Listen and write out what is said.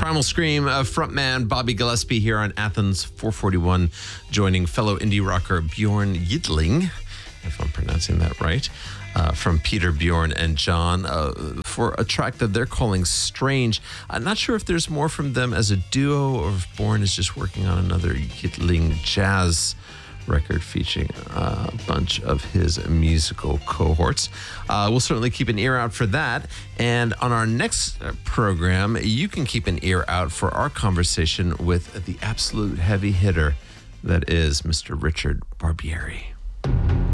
Primal Scream frontman Bobby Gillespie here on Athens 441, joining fellow indie rocker Bjorn Yidling, if I'm pronouncing that right, from Peter, Bjorn, and John for a track that they're calling Strange. I'm not sure if there's more from them as a duo or if Bjorn is just working on another Yidling jazz record featuring a bunch of his musical cohorts. We'll certainly keep an ear out for that. And on our next program, you can keep an ear out for our conversation with the absolute heavy hitter that is Mr. Richard Barbieri.